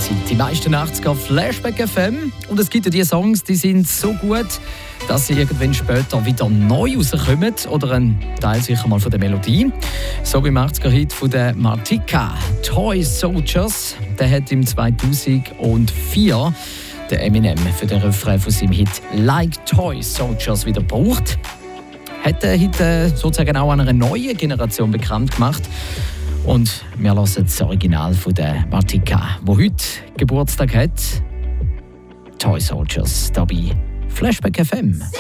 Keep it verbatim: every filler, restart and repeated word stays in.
Zeit. Die meisten achtziger Flashback F M. Und es gibt ja diese Songs, die sind so gut, dass sie irgendwann später wieder neu rauskommen. Oder ein Teil sicher mal von der Melodie. So wie im achtziger-Hit von der Martika, Toy Soldiers. Der hat im zweitausendvier der Eminem für den Refrain von seinem Hit Like Toy Soldiers wieder gebraucht. Hat der Hit sozusagen auch einer neuen Generation bekannt gemacht. Und wir hören das Original von der Martika, die heute Geburtstag hat. Toy Soldiers, hier bei Flashback F M.